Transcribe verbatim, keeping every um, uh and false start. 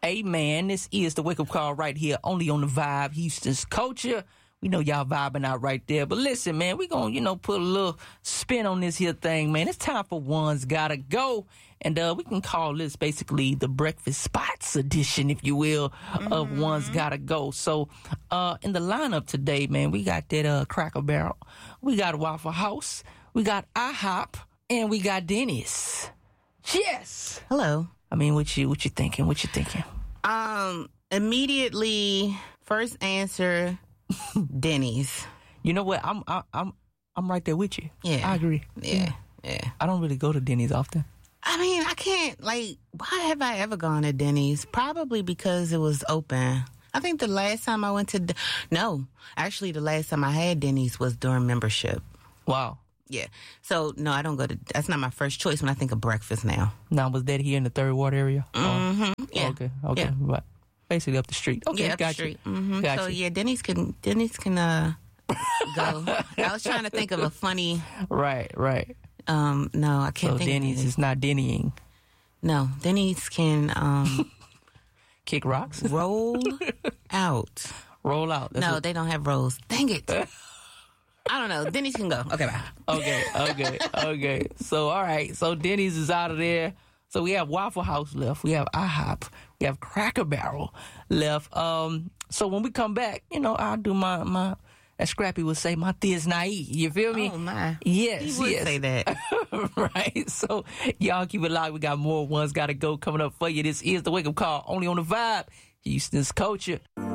Hey, man, this is the wake-up call right here, only on the Vibe, Houston's Culture. We know y'all vibing out right there. But listen, man, we gonna, you know, put a little spin on this here thing, man. It's time for One's Gotta Go. And uh, we can call this basically the Breakfast Spots edition, if you will, mm-hmm. of One's Gotta Go. So uh, in the lineup today, man, we got that uh, Cracker Barrel. We got Waffle House. We got IHOP. And we got Denny's. Yes. Hello. I mean, what you what you thinking? What you thinking? Um, immediately, first answer, Denny's. You know what? I'm I, I'm I'm right there with you. Yeah, I agree. Yeah, yeah. I don't really go to Denny's often. I mean, I can't like. Why have I ever gone to Denny's? Probably because it was open. I think the last time I went to no, actually, the last time I had Denny's was during membership. Wow. Yeah. So, no, I don't go to... That's not my first choice when I think of breakfast now. Now, was that here in the Third Ward area? Mm-hmm. Oh, yeah. Okay. Okay. Yeah. Right. Basically up the street. Okay. Yeah, up got the street. You. Mm-hmm. Got so, you. yeah, Denny's can... Denny's can, uh... go. I was trying to think of a funny... Right, right. Um, no, I can't so think Denny's of is not Dennying. No, Denny's can, um... kick rocks? roll out. Roll out. That's no, what... they don't have rolls. Dang it. I don't know. Denny's can go. Okay, bye. Okay, okay, okay. So, all right. So, Denny's is out of there. So, we have Waffle House left. We have IHOP. We have Cracker Barrel left. Um, so, when we come back, you know, I'll do my, my as Scrappy would say, my thea's naive. You feel me? Oh, my. Yes, he would yes. say that. Right. So, y'all keep it locked. We got more Ones Gotta Go coming up for you. This is the Wake Up Call, only on the Vibe, Houston's Culture.